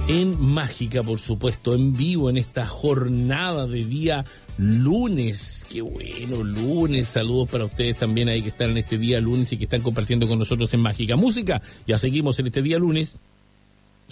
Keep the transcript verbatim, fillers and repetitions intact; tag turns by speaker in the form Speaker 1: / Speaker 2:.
Speaker 1: en Mágica, por supuesto, en vivo en esta jornada de día lunes. Qué bueno, lunes. Saludos para ustedes también ahí que están en este día lunes y que están compartiendo con nosotros en Mágica Música. Ya seguimos en este día lunes.